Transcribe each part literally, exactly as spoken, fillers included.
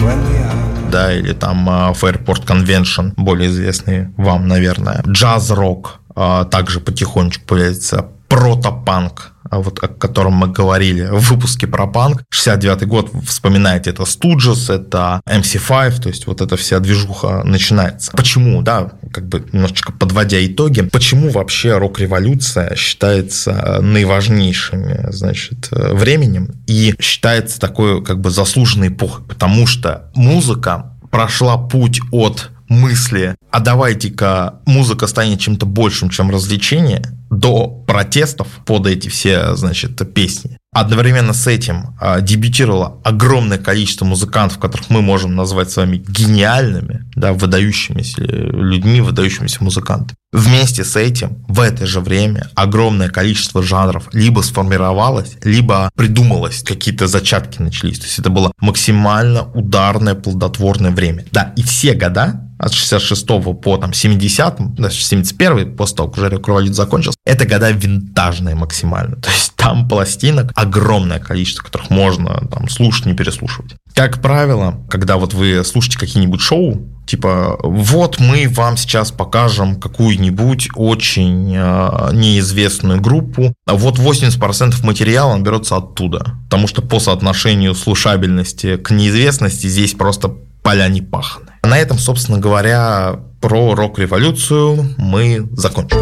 да, или там Fairport Convention, более известный вам, наверное. Джаз-рок также потихонечку появляется. Протопанк, вот о котором мы говорили в выпуске про панк. шестьдесят девятый год, вспоминаете, это Stooges, это эм си пять, то есть вот эта вся движуха начинается. Почему, да, как бы немножечко подводя итоги, почему вообще рок-революция считается наиважнейшим, значит, временем и считается такой как бы заслуженной эпохой? Потому что музыка прошла путь от мысли, а давайте-ка музыка станет чем-то большим, чем развлечение, до протестов под эти все, значит, песни. Одновременно с этим дебютировало огромное количество музыкантов, которых мы можем назвать с вами гениальными, да, выдающимися людьми, выдающимися музыкантами. Вместе с этим в это же время огромное количество жанров либо сформировалось, либо придумалось, какие-то зачатки начались. То есть это было максимально ударное, плодотворное время. Да, и все года от шестьдесят шестого по там, семидесятый, даже семьдесят первый, после того, как уже рок-революция закончилась, это года винтажные максимально. То есть там пластинок огромное количество, которых можно там, слушать, не переслушивать. Как правило, когда вот вы слушаете какие-нибудь шоу, типа, вот мы вам сейчас покажем какую-нибудь очень э, неизвестную группу, вот восемьдесят процентов материала берется оттуда, потому что по соотношению слушабельности к неизвестности здесь просто поля не паханы. На этом, собственно говоря, про рок-революцию мы закончим.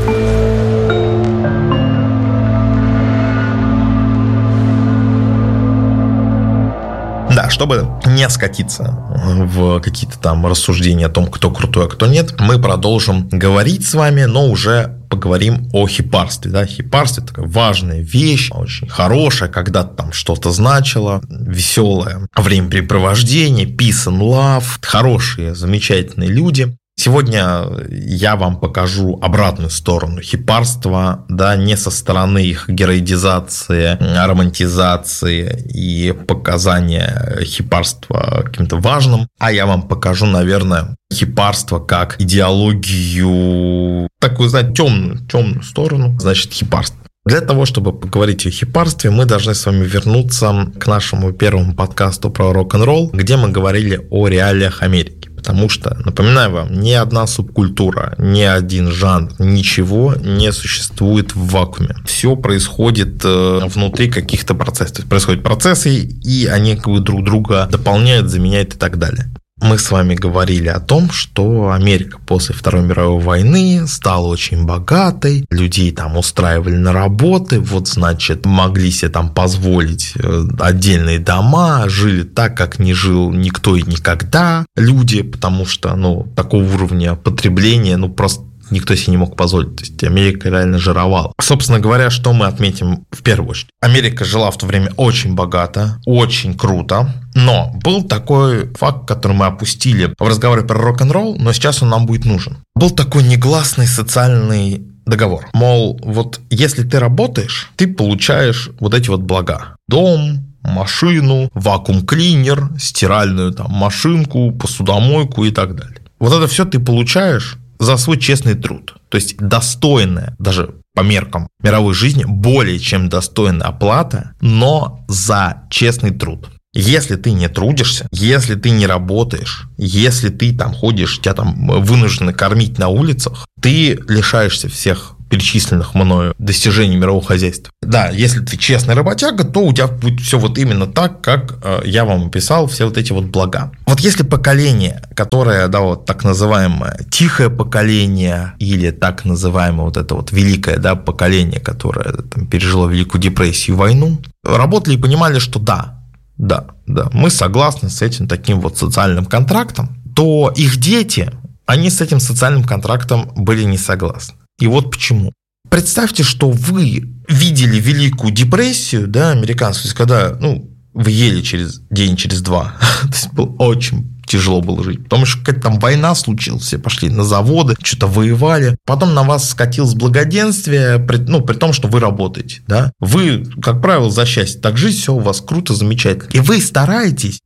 Да, чтобы не скатиться в какие-то там рассуждения о том, кто крутой, а кто нет, мы продолжим говорить с вами, но уже поговорим о хипарстве. Да? Хипарство – такая важная вещь, очень хорошая, когда-то там что-то значило, веселое времяпрепровождение, peace and love, хорошие, замечательные люди. Сегодня я вам покажу обратную сторону хипарства, да, не со стороны их героидизации, романтизации и показания хипарства каким-то важным, а я вам покажу, наверное, хипарство как идеологию, такую, знаете, темную, темную сторону, значит, хипарство. Для того, чтобы поговорить о хипарстве, мы должны с вами вернуться к нашему первому подкасту про рок-н-ролл, где мы говорили о реалиях Америки. Потому что, напоминаю вам, ни одна субкультура, ни один жанр, ничего не существует в вакууме. Все происходит внутри каких-то процессов. То есть происходят процессы, и они как бы друг друга дополняют, заменяют и так далее. Мы с вами говорили о том, что Америка после Второй мировой войны стала очень богатой, людей там устраивали на работы, вот, значит, могли себе там позволить отдельные дома, жили так, как не жил никто и никогда люди, потому что, ну, такого уровня потребления, ну, просто никто себе не мог позволить. То есть Америка реально жировала. Собственно говоря, что мы отметим в первую очередь? Америка жила в то время очень богато, очень круто, но был такой факт, который мы опустили в разговоре про рок-н-ролл, но сейчас он нам будет нужен. Был такой негласный социальный договор. Мол, вот если ты работаешь, ты получаешь вот эти вот блага. Дом, машину, вакуум-клинер, стиральную там машинку, посудомойку и так далее. Вот это все ты получаешь за свой честный труд. То есть достойная, даже по меркам мировой жизни, более чем достойная оплата, но за честный труд. Если ты не трудишься, если ты не работаешь, если ты там ходишь, тебя там вынуждены кормить на улицах, ты лишаешься всех перечисленных мною достижений мирового хозяйства. Да, если ты честный работяга, то у тебя будет все вот именно так, как я вам описал, все вот эти вот блага. Вот если поколение, которое, да, вот так называемое тихое поколение или так называемое вот это вот великое, да, поколение, которое там пережило Великую депрессию и войну, работали и понимали, что да, да, да, мы согласны с этим таким вот социальным контрактом, то их дети, они с этим социальным контрактом были не согласны. И вот почему. Представьте, что вы видели Великую депрессию, да, американскую, то есть когда, ну, вы ели через день, через два, то есть было очень тяжело было жить, потому что какая-то там война случилась, все пошли на заводы, что-то воевали, потом на вас скатилось благоденствие, при, ну, при том, что вы работаете, да, вы, как правило, за счастье так жить, все у вас круто, замечательно, и вы стараетесь, да,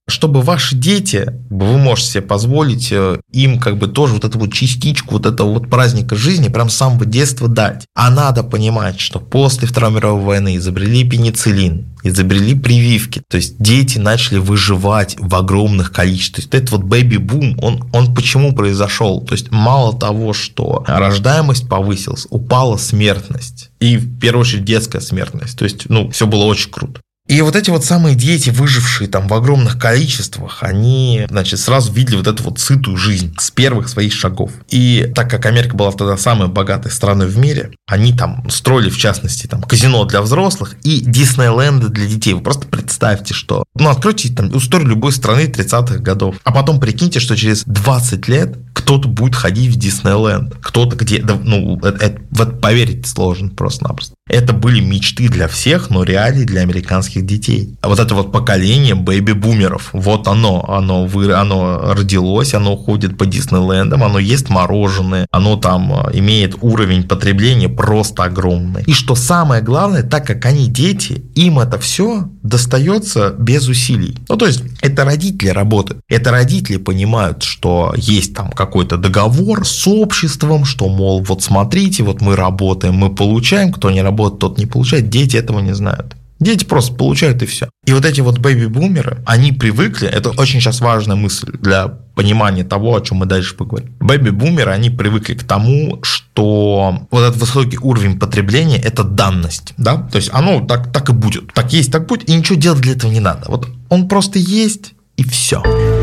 чтобы ваши дети, вы можете себе позволить им как бы тоже вот эту вот частичку вот этого вот праздника жизни прям с самого детства дать. А надо понимать, что после Второй мировой войны изобрели пенициллин, изобрели прививки, то есть дети начали выживать в огромных количествах. То есть этот вот бэби-бум, он, он почему произошел? То есть мало того, что рождаемость повысилась, упала смертность. И в первую очередь детская смертность. То есть, ну, все было очень круто. И вот эти вот самые дети, выжившие там в огромных количествах, они, значит, сразу видели вот эту вот сытую жизнь с первых своих шагов. И так как Америка была тогда самой богатой страной в мире, они там строили, в частности, там казино для взрослых и Диснейленды для детей. Вы просто представьте, что... Ну, откройте там историю любой страны тридцатых годов, а потом прикиньте, что через двадцать лет кто-то будет ходить в Диснейленд, кто-то где... Да, ну, это, это, в это поверить сложно просто-напросто. Это были мечты для всех, но реалии для американских детей. А вот это вот поколение бэйби-бумеров, вот оно, оно, вы, оно родилось, оно ходит по Диснейлендам, оно ест мороженое, оно там имеет уровень потребления просто огромный. И что самое главное, так как они дети, им это все достается без усилий. Ну, то есть, это родители работают. Это родители понимают, что есть там какой-то договор с обществом, что, мол, вот смотрите, вот мы работаем, мы получаем, кто не работает, тот не получает. Дети этого не знают. Дети просто получают и все. И вот эти вот бэби-бумеры, они привыкли, это очень сейчас важная мысль для понимания того, о чем мы дальше поговорим. Бэби-бумеры, они привыкли к тому, что вот этот высокий уровень потребления – это данность, да, то есть оно так, так и будет, так есть, так будет, и ничего делать для этого не надо. Вот он просто есть, и все.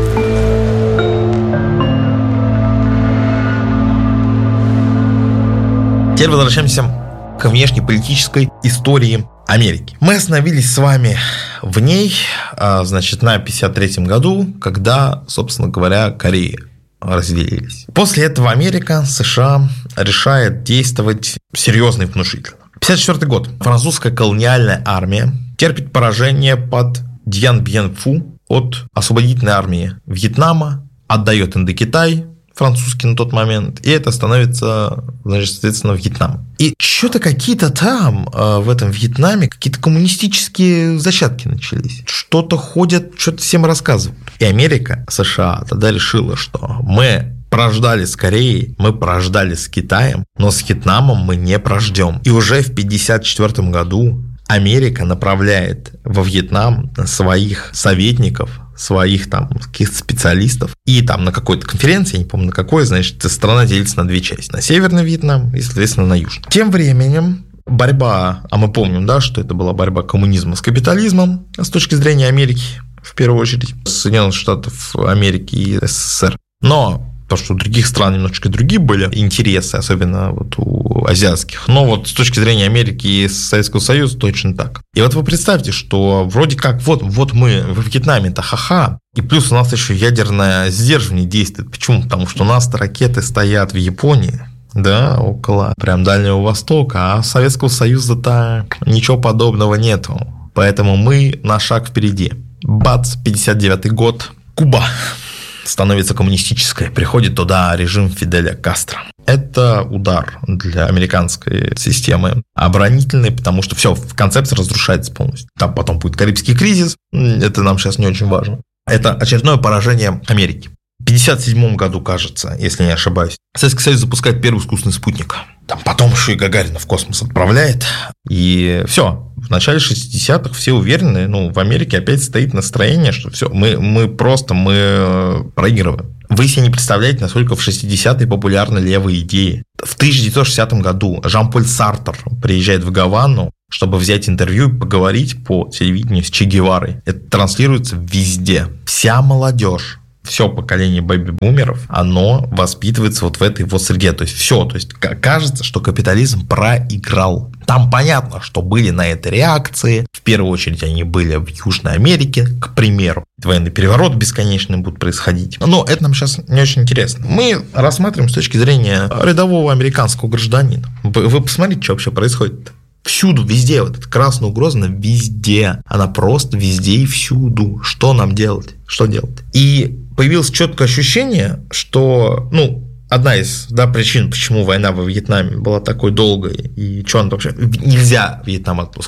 Теперь возвращаемся к внешнеполитической истории Америки. Мы остановились с вами в ней, значит, на пятьдесят третьем году, когда, собственно говоря, Кореи разделились. После этого Америка, США решает действовать серьезно и внушительно. пятьдесят четвёртый год. Французская колониальная армия терпит поражение под Дьен-Бьен-Фу от освободительной армии Вьетнама, отдает Индокитай, французский на тот момент, и это становится, значит, соответственно, Вьетнам. И что-то какие-то там, в этом Вьетнаме, какие-то коммунистические зачатки начались. Что-то ходят, что-то всем рассказывают. И Америка, США тогда решила, что мы прождали с Кореей, мы прождали с Китаем, но с Вьетнамом мы не прождем. И уже в пятьдесят четвёртом году Америка направляет во Вьетнам своих советников, своих там каких-то специалистов, и там на какой-то конференции, я не помню на какой, значит, страна делится на две части, на Северный Вьетнам и, соответственно, на Южный. Тем временем борьба, а мы помним, да, что это была борьба коммунизма с капитализмом с точки зрения Америки, в первую очередь, Соединенных Штатов Америки и СССР, но то, что у других стран немножечко другие были интересы, особенно вот у азиатских. Но вот с точки зрения Америки и Советского Союза точно так. И вот вы представьте, что вроде как вот, вот мы в Вьетнаме-то ха-ха, и плюс у нас еще ядерное сдерживание действует. Почему? Потому что у нас-то ракеты стоят в Японии, да, около прям Дальнего Востока, а Советского Союза-то ничего подобного нету. Поэтому мы на шаг впереди. Бац, пятьдесят девятый год, Куба становится коммунистической, приходит туда режим Фиделя Кастро. Это удар для американской системы оборонительной, потому что все, концепция разрушается полностью. Там потом будет Карибский кризис, это нам сейчас не очень важно. Это очередное поражение Америки. В пятьдесят седьмом году, кажется, если не ошибаюсь, Советский Союз запускает первый искусственный спутник. Там потом еще и Гагарина в космос отправляет. И все. В начале шестидесятых все уверены, ну, в Америке опять стоит настроение, что все, мы, мы просто мы проигрываем. Вы себе не представляете, насколько в шестидесятые популярны левые идеи. В тысяча девятьсот шестидесятом году Жан-Поль Сартр приезжает в Гавану, чтобы взять интервью и поговорить по телевидению с Че Геварой. Это транслируется везде. Вся молодежь, все поколение бэби-бумеров, оно воспитывается вот в этой вот среде. То есть все, то есть кажется, что капитализм проиграл. Там понятно, что были на это реакции. В первую очередь они были в Южной Америке, к примеру. Военный переворот бесконечный будет происходить. Но это нам сейчас не очень интересно. Мы рассматриваем с точки зрения рядового американского гражданина. Вы посмотрите, что вообще происходит. Всюду, везде, вот эта красная угроза, она везде. Она просто везде и всюду. Что нам делать? Что делать? И появилось четкое ощущение, что, ну, одна из, да, причин, почему война во Вьетнаме была такой долгой, и что она вообще... Нельзя Вьетнам отпускать.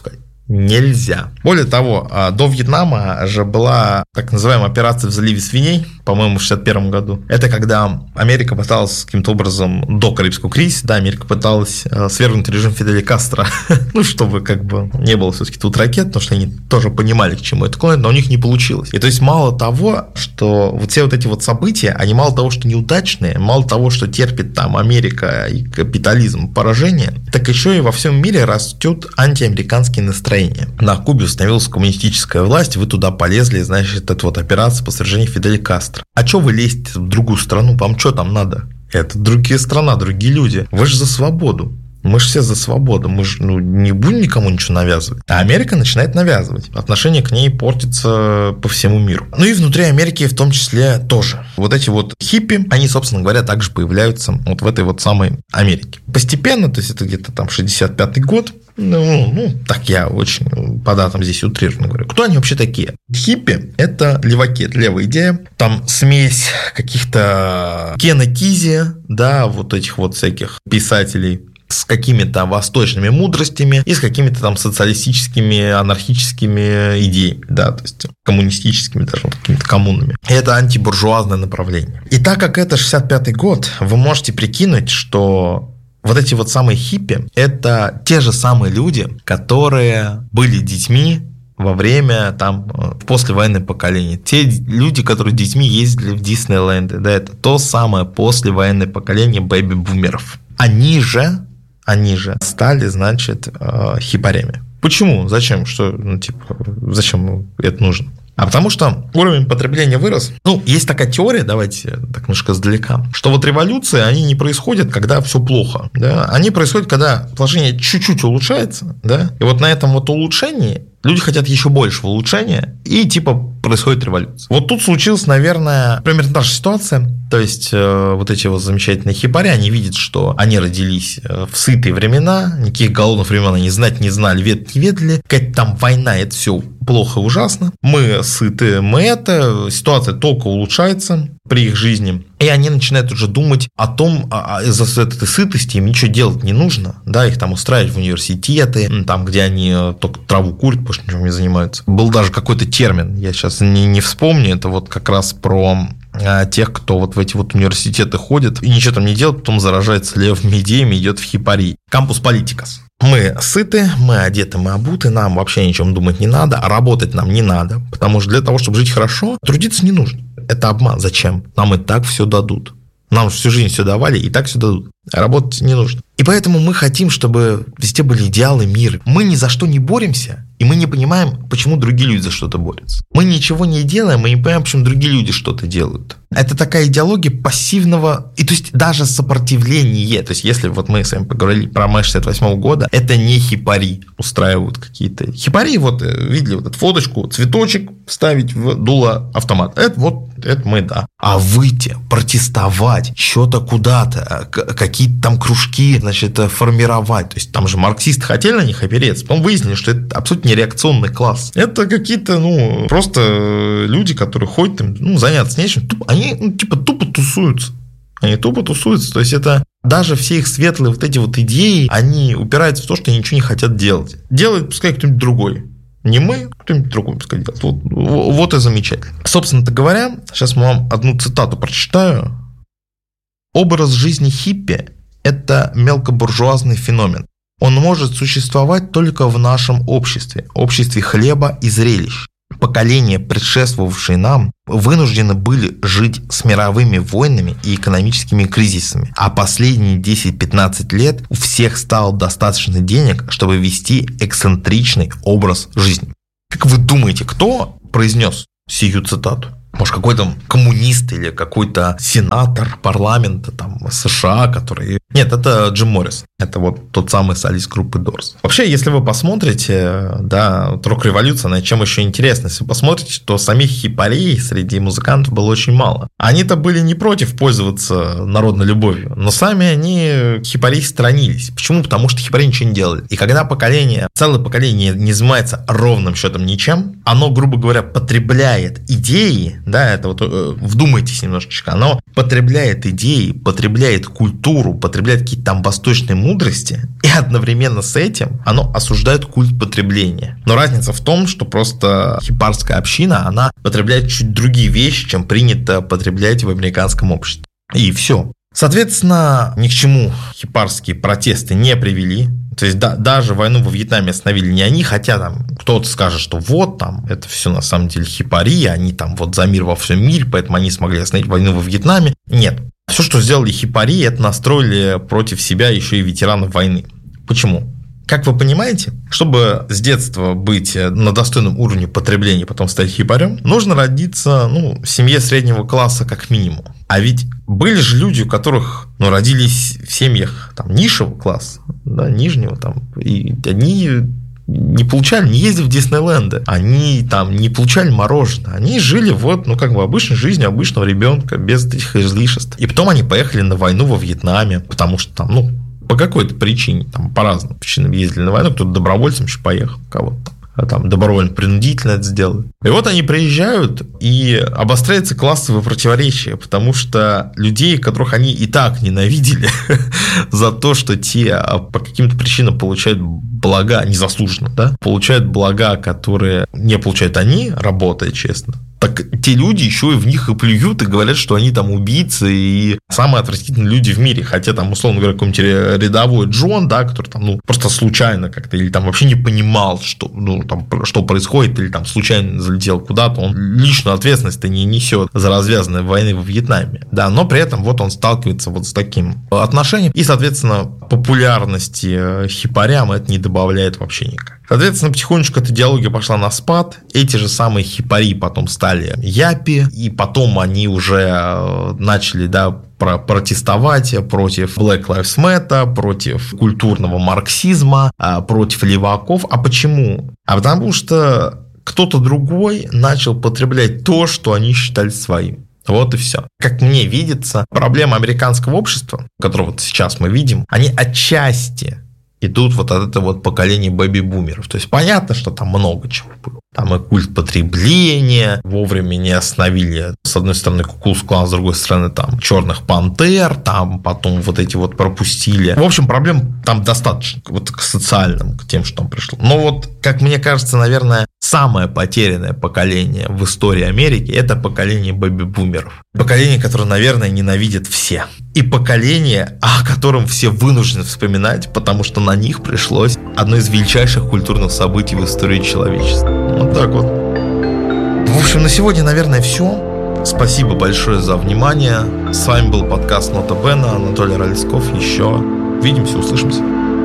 нельзя. Более того, до Вьетнама же была так называемая операция в заливе свиней, по-моему, в шестьдесят первом году. Это когда Америка пыталась каким-то образом до Карибского кризиса, да, Америка пыталась свергнуть режим Фиделя Кастро, ну, чтобы как бы не было все-таки тут ракет, потому что они тоже понимали, к чему это клонит, но у них не получилось. И то есть мало того, что вот все вот эти вот события, они мало того, что неудачные, мало того, что терпит там Америка и капитализм поражение, так еще и во всем мире растет антиамериканские настроения. На Кубе установилась коммунистическая власть, вы туда полезли, значит, это вот операция по свержению Фиделя Кастро. А что вы лезете в другую страну? Вам что там надо? Это другие страны, другие люди. Вы же за свободу. Мы же все за свободу. Мы же ну, не будем никому ничего навязывать. А Америка начинает навязывать. Отношение к ней портится по всему миру. Ну и внутри Америки в том числе тоже. Вот эти вот хиппи, они, собственно говоря, также появляются вот в этой вот самой Америке. Постепенно, то есть это где-то там шестьдесят пятый год, Ну, ну, так я очень по датам здесь утрированно говорю. Кто они вообще такие? Хиппи – это леваки, это левая идея. Там смесь каких-то Кена Кизи, да, вот этих вот всяких писателей с какими-то восточными мудростями и с какими-то там социалистическими, анархическими идеями, да, то есть коммунистическими даже, вот какими-то коммунами. И это антибуржуазное направление. И так как это шестьдесят пятый год, вы можете прикинуть, что вот эти вот самые хиппи – это те же самые люди, которые были детьми во время там послевоенное поколение. Те люди, которые детьми ездили в Диснейленды, да, это то самое послевоенное поколение бэйби-бумеров. Они же, они же стали, значит, хипарями. Почему? Зачем? Что, ну, типа, зачем это нужно? А потому что уровень потребления вырос. Ну, есть такая теория, давайте так немножко сдалека, что вот революции, они не происходят, когда все плохо. Да? Они происходят, когда положение чуть-чуть улучшается. Да? И вот на этом вот улучшении люди хотят еще большего улучшения, и типа происходит революция. Вот тут случилась, наверное, примерно та же ситуация. То есть, э, вот эти вот замечательные хипари, они видят, что они родились в сытые времена, никаких голодных времен они знать не знали, ведать не ведали, какая-то там война, это все плохо и ужасно. Мы сыты, мы это, ситуация только улучшается при их жизни. И они начинают уже думать о том, а из-за этой сытости им ничего делать не нужно, да, их там устраивать в университеты, там, где они только траву курят, больше ничем не занимаются. Был даже какой-то термин, я сейчас не, не вспомню, это вот как раз про тех, кто вот в эти вот университеты ходит и ничего там не делает, потом заражается левыми идеями, идет в хипарий. Кампус политикас. Мы сыты, мы одеты, мы обуты, нам вообще ни о чем думать не надо, а работать нам не надо, потому что для того, чтобы жить хорошо, трудиться не нужно. Это обман. Зачем? Нам и так все дадут. Нам всю жизнь все давали, и так все дадут. А работать не нужно. И поэтому мы хотим, чтобы везде были идеалы мира. Мы ни за что не боремся, и мы не понимаем, почему другие люди за что-то борются. Мы ничего не делаем, мы не понимаем, почему другие люди что-то делают. Это такая идеология пассивного, и то есть даже сопротивление. То есть если вот мы с вами поговорили про май шестьдесят восьмого года, это не хипари устраивают какие-то. Хипари, вот видели вот эту фоточку, цветочек вставить в дуло автомата. Это вот, это мы, да. А выйти, протестовать, что-то куда-то, какие-то там кружки, значит, формировать. То есть там же марксисты хотели на них опереться, потом выяснили, что это абсолютно нереакционный класс. Это какие-то, ну, просто люди, которые ходят, ну, заняться нечем, они, ну, типа, тупо тусуются. Они тупо тусуются. То есть это даже все их светлые вот эти вот идеи, они упираются в то, что они ничего не хотят делать. Делает, пускай кто-нибудь другой. Не мы, кто-нибудь другой пускай делает. Вот, вот и замечательно. Собственно-то говоря, сейчас мы вам одну цитату прочитаю. Образ жизни хиппи – это мелкобуржуазный феномен. Он может существовать только в нашем обществе, обществе хлеба и зрелищ. Поколения, предшествовавшие нам, вынуждены были жить с мировыми войнами и экономическими кризисами, а последние десять-пятнадцать лет у всех стало достаточно денег, чтобы вести эксцентричный образ жизни. Как вы думаете, кто произнес сию цитату? Может, какой-то коммунист или какой-то сенатор парламента там, США, который... Нет, это Джим Моррис. Это вот тот самый солист группы Doors. Вообще, если вы посмотрите, да, рок-революция, она чем еще интересна, если вы посмотрите, то самих хипарей среди музыкантов было очень мало. Они-то были не против пользоваться народной любовью, но сами они хипарей сторонились. Почему? Потому что хипари ничего не делали. И когда поколение, целое поколение не занимается ровным счетом ничем, оно, грубо говоря, потребляет идеи, да, это вот вдумайтесь немножечко, оно потребляет идеи, потребляет культуру, потребляет какие-то там восточные мудрости, и одновременно с этим оно осуждает культ потребления. Но разница в том, что просто хипарская община, она потребляет чуть другие вещи, чем принято потреблять в американском обществе. И все. Соответственно, ни к чему хипарские протесты не привели. То есть да, даже войну во Вьетнаме остановили не они, хотя там кто-то скажет, что вот там это все на самом деле хипари, они там вот за мир во всем мире, поэтому они смогли остановить войну во Вьетнаме. Нет. Все, что сделали хипари, это настроили против себя еще и ветеранов войны. Почему? Как вы понимаете, чтобы с детства быть на достойном уровне потребления, потом стать хипарем, нужно родиться ну, в семье среднего класса как минимум. А ведь были же люди, у которых ну, родились в семьях там, низшего класса, да, нижнего, там, и они не получали, не ездили в Диснейленды, они там не получали мороженое, они жили вот, ну, как бы обычной жизнью обычного ребенка, без этих излишеств. И потом они поехали на войну во Вьетнаме, потому что там, ну, по какой-то причине, там, по разным причинам ездили на войну, кто-то добровольцем еще поехал, кого-то там, а там добровольно, принудительно это сделали. И вот они приезжают, и обостряется классовое противоречие, потому что людей, которых они и так ненавидели за то, что те по каким-то причинам получают блага, незаслуженно, да, получают блага, которые не получают они, работая честно, так те люди еще и в них и плюют, и говорят, что они там убийцы и самые отвратительные люди в мире. Хотя там, условно говоря, какой-нибудь рядовой Джон, да, который там, ну, просто случайно как-то, или там вообще не понимал, что, ну, там, что происходит, или там случайно залетел куда-то, он личную ответственность-то не несет за развязанные войны во Вьетнаме. Да, но при этом вот он сталкивается вот с таким отношением, и, соответственно, популярности хипарям это не добавляет вообще никак. Соответственно, потихонечку эта идеология пошла на спад. Эти же самые хипари потом стали япи, и потом они уже начали, да, протестовать против Black Lives Matter, против культурного марксизма, против леваков. А почему? А потому что кто-то другой начал потреблять то, что они считали своим. Вот и все. Как мне видится, проблема американского общества, которое вот сейчас мы видим, они отчасти идут вот от этого вот поколения бэби-бумеров. То есть понятно, что там много чего было. Там и культ потребления, вовремя не остановили, с одной стороны, Ку-клукс-клан, с другой стороны, там, черных пантер, там, потом вот эти вот пропустили. В общем, проблем там достаточно, вот к социальным, к тем, что там пришло. Но вот, как мне кажется, наверное, самое потерянное поколение в истории Америки – это поколение бэби-бумеров. Поколение, которое, наверное, ненавидят все. И поколение, о котором все вынуждены вспоминать, потому что на них пришлось одно из величайших культурных событий в истории человечества. Вот так вот. В общем, на сегодня, наверное, все. Спасибо большое за внимание. С вами был подкаст Нота Бена, Анатолий Рольсков. Еще увидимся, услышимся.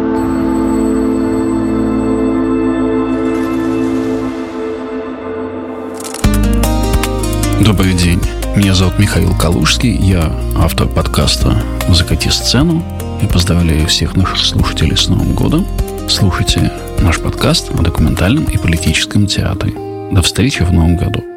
Добрый день. Меня зовут Михаил Калужский. Я автор подкаста «Закати сцену». И поздравляю всех наших слушателей с Новым годом. Слушайте наш подкаст о документальном и политическом театре. До встречи в Новом году.